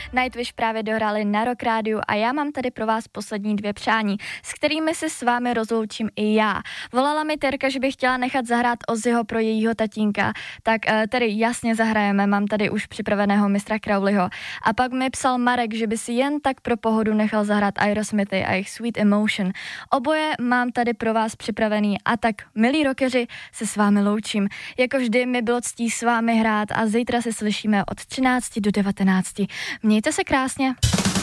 Nightwish právě dohráli na Rock Rádiu a já mám tady pro vás poslední 2 přání, s kterými se s vámi rozloučím i já. Volala mi Terka, že by chtěla nechat zahrát Ozzyho pro jejího tatínka, tak tedy jasně zahrajeme, mám tady už připraveného mistra Crowleyho. A pak mi psal Marek, že by si jen tak pro pohodu nechal zahrát Aerosmithy a jejich Sweet Emotion. Oboje mám tady pro vás připravený a tak, milí rockeři, se s vámi loučím. Jako vždy mi bylo ctí s vámi hrát a zítra se slyšíme od 13 do 19. Mějte se krásně.